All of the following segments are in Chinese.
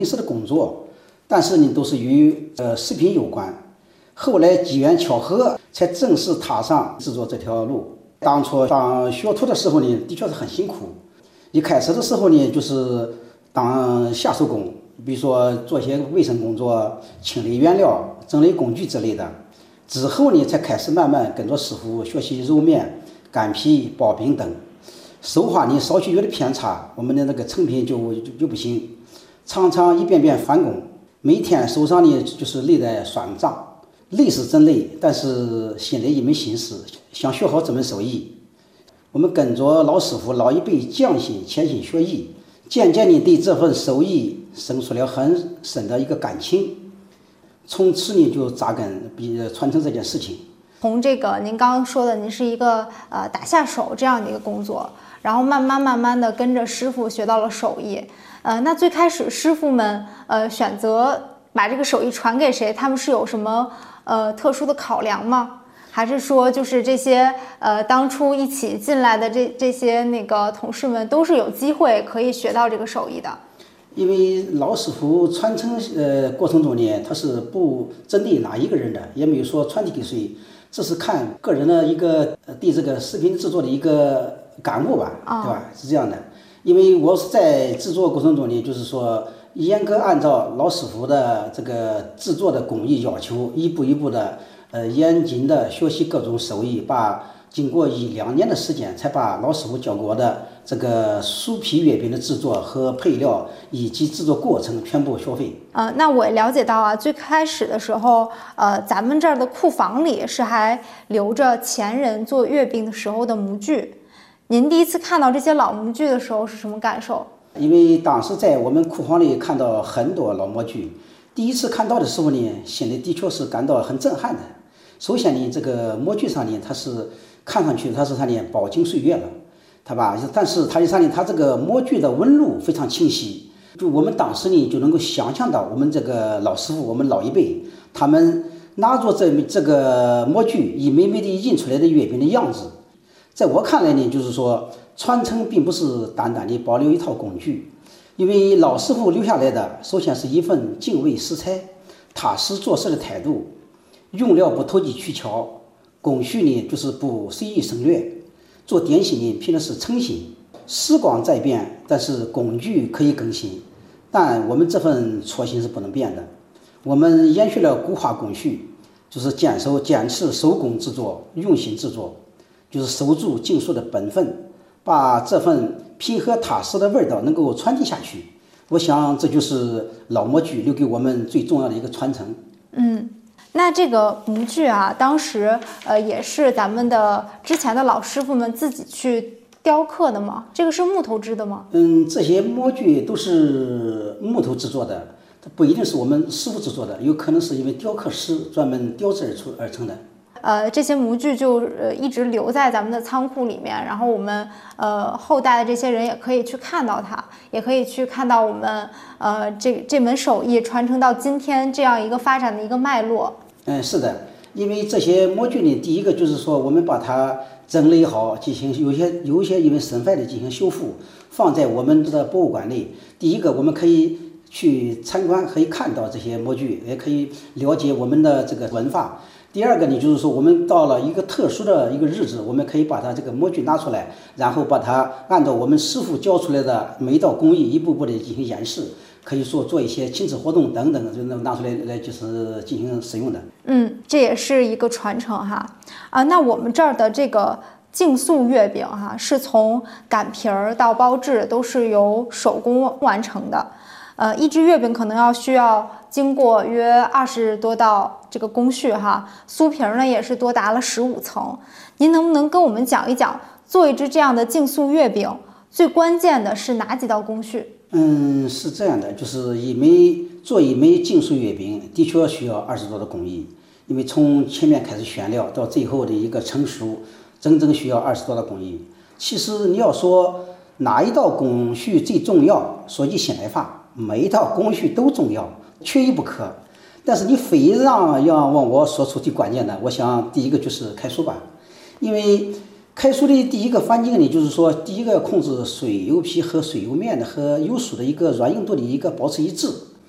平时的工作，但是呢都是与食品有关。后来机缘巧合，才正式踏上制作这条路。当初当学徒的时候呢，的确是很辛苦。一开始的时候呢，就是当下手工，比如说做一些卫生工作、清理原料、整理工具之类的。之后呢，才开始慢慢跟着师傅学习揉面、擀皮、刨冰等。手法呢稍许有点偏差，我们的那个成品就不行，常常一遍遍返工，每天手上呢就是累得酸胀。累是真累，但是心里一门心思想学好这门手艺。我们跟着老师傅老一辈匠心潜心学艺，渐渐地对这份手艺生出了很深的一个感情，从此呢就扎根传承这件事情。 从这个您刚刚说的，您是一个打下手这样的一个工作，然后慢慢的跟着师傅学到了手艺。那最开始师傅们选择把这个手艺传给谁，他们是有什么特殊的考量吗？还是说就是这些当初一起进来的这些那个同事们都是有机会可以学到这个手艺的？ 因为老师傅传承过程中呢，他是不针对哪一个人的，也没有说传递给谁，这是看个人的一个对这个食品制作的一个感悟吧，对吧？是这样的。因为我是在制作过程中呢，就是说严格按照老师傅的这个制作的工艺要求，一步一步的严谨的学习各种手艺，经过1-2年的时间，才把老师傅教给我的这个酥皮月饼的制作和配料以及制作过程全部学会。 那我也了解到啊，最开始的时候，咱们这儿的库房里是还留着前人做月饼的时候的模具。您第一次看到这些老模具的时候是什么感受？ 因为当时在我们库房里看到很多老模具，第一次看到的时候呢，心里的确是感到很震撼的。首先呢，这个模具上呢，它是看上去它呢饱经岁月了，但是它这个模具的纹路非常清晰，就我们当时呢就能够想象到我们这个老师傅，我们老一辈，他们拿着这个模具一枚枚的印出来的月饼的样子。在我看来呢，就是说传承并不是单单的保留一套工具，因为老师傅留下来的首先是一份敬畏食材、踏实做事的态度，用料不投机取巧，工序呢就是不随意省略。做点心呢凭的是诚心。时光在变，但是工具可以更新，但我们这份初心是不能变的。我们延续了古法工序，就是坚持手工制作，用心制作，就是守住竞速的本分，把这份平和踏实的味道能够传递下去。我想这就是老模具留给我们最重要的一个传承。 那这个模具啊，当时也是咱们的之前的老师傅们自己去雕刻的吗？这个是木头制的吗？ 这些模具都是木头制作的，它不一定是我们师傅制作的，有可能是因为雕刻师专门雕制而成的。 这些模具就一直留在咱们的仓库里面，然后我们后代的这些人也可以去看到它，也可以去看到我们这门手艺传承到今天这样一个发展的一个脉络。 是的，因为这些模具呢，第一个就是说我们把它整理好，进行有一些因为损坏的进行修复，放在我们的博物馆内。第一个我们可以去参观，可以看到这些模具，也可以了解我们的这个文化。第二个呢，就是说我们到了一个特殊的一个日子，我们可以把它这个模具拿出来，然后把它按照我们师傅教出来的每一道工艺一步步的进行演示，可以说做一些亲子活动等等，就能拿出来就是进行使用的。 这也是一个传承哈。那我们这儿的这个竞速月饼哈，是从擀皮儿到包制都是由手工完成的。一只月饼可能需要经过约20多道这个工序哈，酥皮呢也是多达了15层。您能不能跟我们讲一讲，做一只这样的竞速月饼，最关键的是哪几道工序？ 是这样的，就是做一枚竞速月饼，的确需要20多的工艺，因为从前面开始选料到最后的一个成熟，整整需要20多的工艺。其实你要说哪一道工序最重要，说句心里话，每一道工序都重要，缺一不可。但是你非要问我说出最关键的，我想第一个就是开酥吧。因为开酥的第一个环境呢，就是说第一个要控制水油皮和水油面的和油酥的一个软硬度的一个保持一致，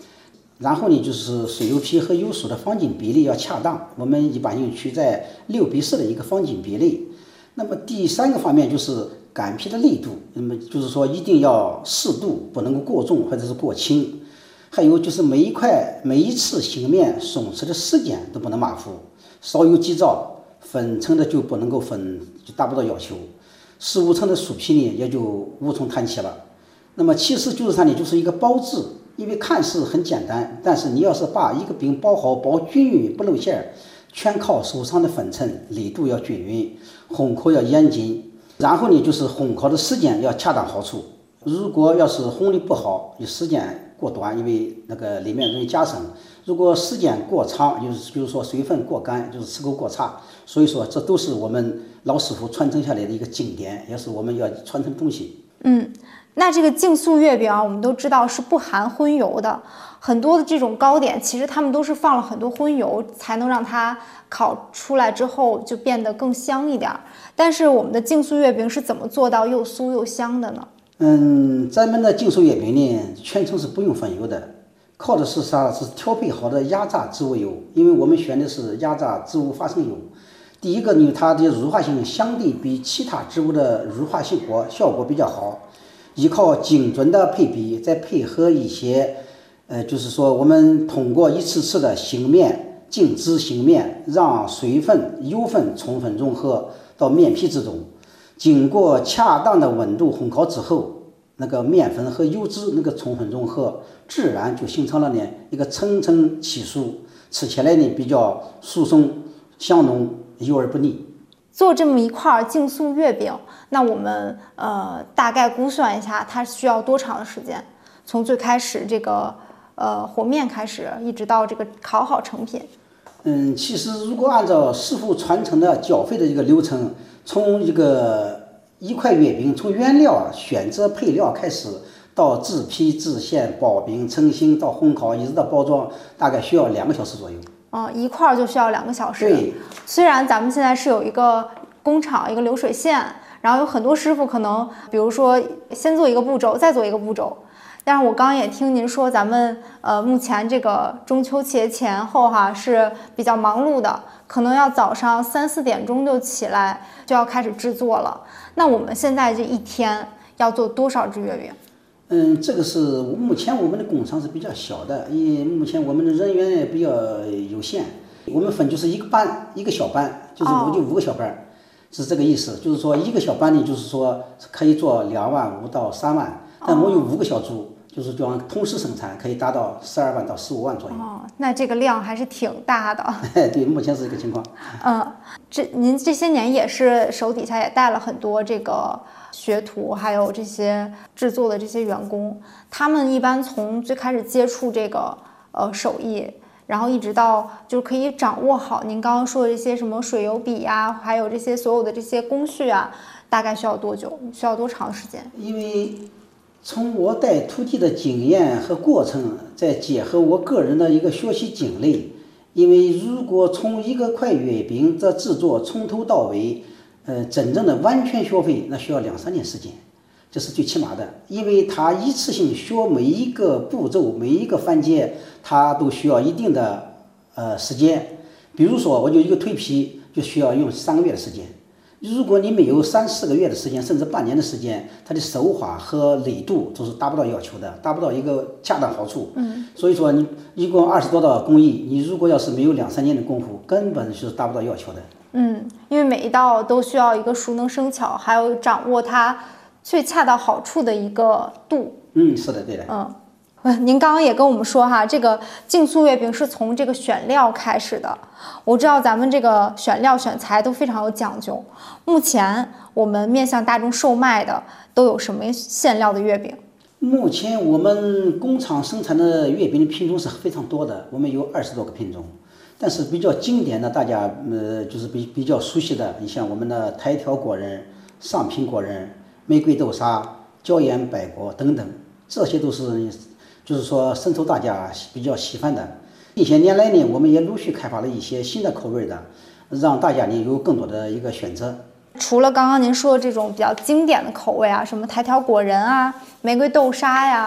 然后呢，就是水油皮和油酥的放劲比例要恰当，我们一般用取在6:4的一个放劲比例。那么第3个方面就是擀皮的力度，那么就是说一定要适度，不能够过重或者是过轻。还有就是每一次醒面松弛的时间都不能马虎，稍有急躁，粉层的就不能够粉，就达不到要求。15层的酥皮呢也就无从谈起了。那么其实就是它呢就是一个包制，因为看似很简单，但是你要是把一个饼包好，包均匀不露馅，全靠手上的粉层，力度要均匀，烘烤要严谨，然后呢就是烘烤的时间要恰当好处。如果要是烘的不好，时间过短，因为那个里面容易夹生；如果时间过长，就是比如说水分过干，就是吃口过差。所以说这都是我们老师傅传承下来的一个经典，也是我们要传承东西。 那这个净素月饼啊，我们都知道是不含荤油的。很多的这种糕点，其实他们都是放了很多荤油，才能让它烤出来之后就变得更香一点。但是我们的净素月饼是怎么做到又酥又香的呢？ 咱们的净素月饼呢，全程是不用粉油的，靠的是啥？是调配好的压榨植物油，因为我们选的是压榨植物花生油。第一个呢，它的乳化性相对比其他植物的乳化效果比较好。依靠精准的配比，再配合一些，就是说我们通过一次次的醒面、静置醒面，让水分、油分充分融合到面皮之中，经过恰当的温度烘烤之后，那个面粉和油脂那个充分融合，自然就形成了呢一个层层稀疏，吃起来呢比较酥松、香浓、油而不腻。 做这么一块净素月饼，那我们大概估算一下，它需要多长的时间？从最开始这个和面开始，一直到这个烤好成品。 其实如果按照师傅传承的搅沸的一个流程，从一块月饼从原料选择配料开始，到制皮、制馅、包饼、成型到烘烤，一直到包装，大概需要2个小时左右。 一块就需要2个小时。 对， 虽然咱们现在是有一个工厂，一个流水线，然后有很多师傅可能，比如说先做一个步骤，再做一个步骤。但是我刚刚也听您说，咱们目前这个中秋节前后是比较忙碌的，可能要早上3、4点钟就起来，就要开始制作了。那我们现在这一天要做多少只月饼？ 这个是目前我们的工厂是比较小的，因为目前我们的人员也比较有限，我们分就是一个班一个小班，就是5个小班，是这个意思。就是说一个小班呢，就是说可以做2万5到3万，但我有5个小组，就是这样同时生产可以达到12万到15万左右。 那这个量还是挺大的。 对，目前是这个情况。 您这些年也是手底下也带了很多这个学徒，还有这些制作的这些员工，他们一般从最开始接触这个手艺，然后一直到就是可以掌握好您刚刚说的这些什么水油笔啊，还有这些所有的这些工序啊，大概需要多久？需要多长时间？ 因为从我带徒弟的经验和过程，再结合我个人的一个学习经历，因为如果从一个块月饼的制作从头到尾，真正的完全学会，那需要2、3年时间，这是最起码的。因为他一次性学每一个步骤、每一个环节，他都需要一定的时间。比如说，我就一个蜕皮就需要用3个月的时间。如果你没有3、4个月的时间，甚至半年的时间，它的手法和力度都是达不到要求的，达不到一个恰当好处。所以说你一共20多道工艺，你如果要是没有2、3年的功夫，根本是达不到要求的。 因为每一道都需要一个熟能生巧，还有掌握它最恰到好处的一个度。 是的，对的。 您刚刚也跟我们说这个净素月饼是从这个选料开始的。我知道咱们这个选料选材都非常有讲究。目前我们面向大众售卖的都有什么馅料的月饼？ 目前我们工厂生产的月饼的品种是非常多的，我们有20多个品种。但是比较经典的，大家就是比较熟悉的，你像我们的台条果仁、上品果仁、玫瑰豆沙、椒盐百果等等，这些都是就是说深受大家比较喜欢的。近些年来呢，我们也陆续开发了一些新的口味的，让大家呢有更多的一个选择。 除了刚刚您说的这种比较经典的口味什么台条果仁玫瑰豆沙呀，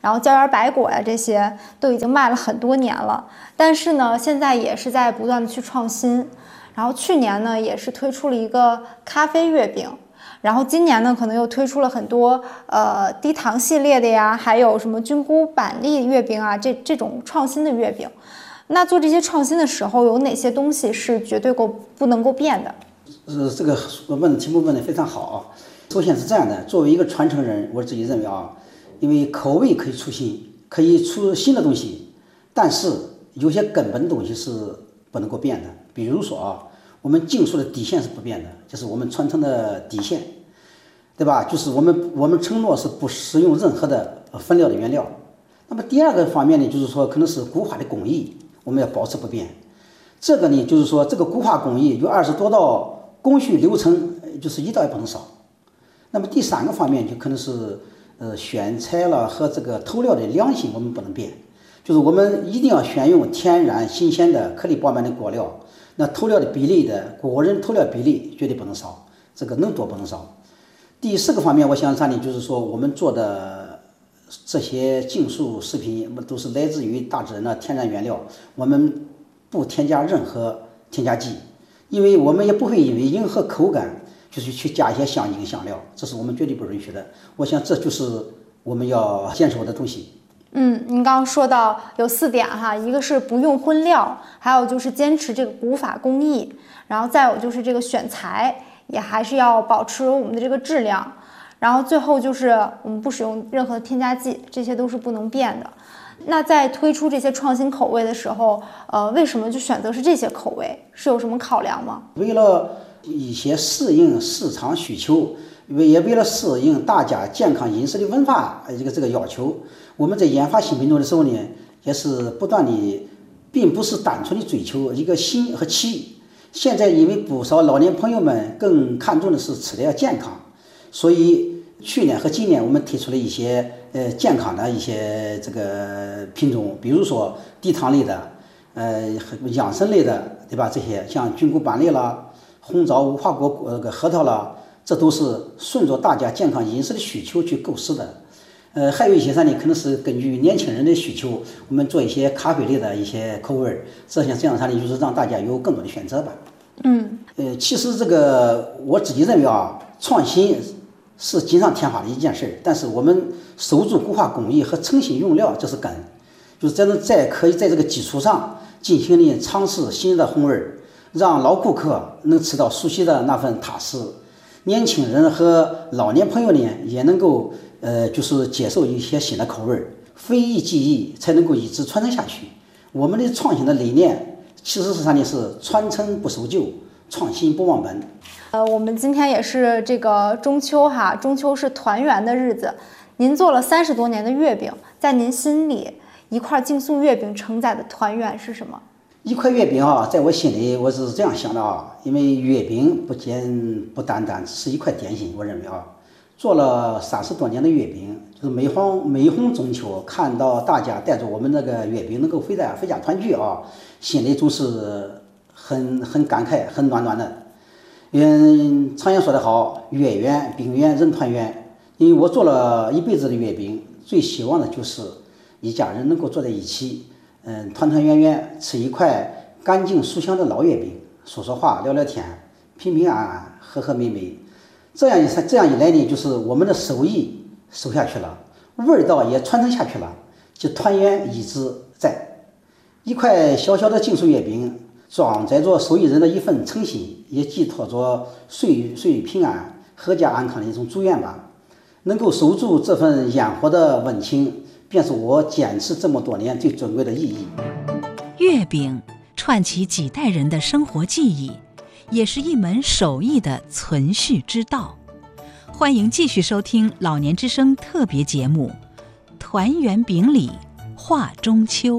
然后胶原白果呀，这些都已经卖了很多年了。但是呢，现在也是在不断的去创新。然后去年呢，也是推出了一个咖啡月饼。然后今年呢，可能又推出了很多低糖系列的呀，还有什么菌菇板栗月饼啊，这种创新的月饼。那做这些创新的时候，有哪些东西是绝对不能够变的？ 这个题目问得非常好啊。首先是这样的，作为一个传承人，我自己认为啊，因为口味可以出新，可以出新的东西，但是有些根本的东西是不能够变的。比如说啊，我们竞速的底线是不变的，就是我们传承的底线，对吧？就是我们承诺是不使用任何的分料的原料。那么第二个方面呢，就是说可能是固化的工艺，我们要保持不变。这个呢，就是说这个固化工艺有20多道工序流程，就是一道也不能少。那么第三个方面就可能是选材了和这个投料的良性我们不能变，就是我们一定要选用天然新鲜的颗粒饱满的果料，那投料的比例的果仁投料比例绝对不能少，这个能多不能少。第四个方面我想说呢，就是说我们做的这些净素食品都是来自于大自然的天然原料，我们不添加任何添加剂，因为我们也不会因为迎合口感就是去加一些香精香料，这是我们绝对不允许的。我想这就是我们要坚守的东西。 您刚刚说到有4点哈，一个是不用荤料，还有就是坚持这个古法工艺，然后再有就是这个选材也还是要保持我们的这个质量，然后最后就是我们不使用任何添加剂，这些都是不能变的。那在推出这些创新口味的时候，为什么就选择是这些口味？是有什么考量吗？ 为了一些适应市场需求，也为了适应大家健康饮食的文化这个要求，我们在研发新品种的时候呢，也是不断的，并不是单纯的追求一个新和奇。现在因为不少老年朋友们更看重的是吃的要健康，所以去年和今年我们推出了一些健康的一些这个品种，比如说低糖类的养生类的，对吧？这些像菌菇板栗啦、红枣无花果核桃啦，这都是顺着大家健康饮食的需求去构思的。还有一些啥呢？可能是根据年轻人的需求，我们做一些咖啡类的一些口味，这样啥呢？就是让大家有更多的选择吧。其实这个我自己认为啊，创新是锦上添花的一件事，但是我们守住固化工艺和诚信用料，这是根。就是可以在这个基础上进行的尝试新的风味，让老顾客能吃到熟悉的那份踏实，年轻人和老年朋友呢也能够就是接受一些新的口味，非遗技艺才能够一直传承下去。我们的创新的理念其实是啥呢？是传承不守旧，创新不忘本。 我们今天也是这个中秋哈，中秋是团圆的日子。您做了30多年的月饼，在您心里，一块净素月饼承载的团圆是什么？ 一块月饼啊，在我心里我是这样想的啊，因为月饼不单单只是一块点心，我认为啊，做了30多年的月饼，就是每逢中秋，看到大家带着我们那个月饼能够回家团聚啊，心里总是很感慨，很暖暖的。常言说得好，月圆饼圆人团圆。因为我做了一辈子的月饼，最希望的就是一家人能够坐在一起，团团圆圆吃一块干净酥香的老月饼，说说话聊聊天，平平安安和和美美。这样一来呢，就是我们的手艺守下去了，味道也传承下去了，就团圆一直在。一块小小的净素月饼，装载着手艺人的一份诚心，也寄托着岁岁平安、阖家安康的一种祝愿吧。能够守住这份烟火的温情，便是我坚持这么多年最珍贵的意义。 月饼串起几代人的生活记忆，也是一门手艺的存续之道。欢迎继续收听老年之声特别节目《团圆饼里话中秋》。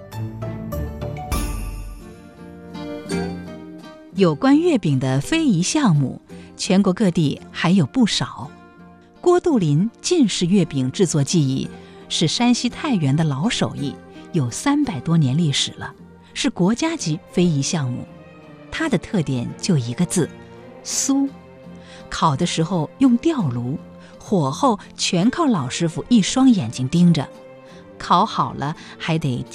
有关月饼的非遗项目，全国各地还有不少。郭杜林晋式月饼制作技艺是山西太原的老手艺，有300多年历史了，是国家级非遗项目。它的特点就一个字：酥。烤的时候用吊炉，火候全靠老师傅一双眼睛盯着， 烤好了还得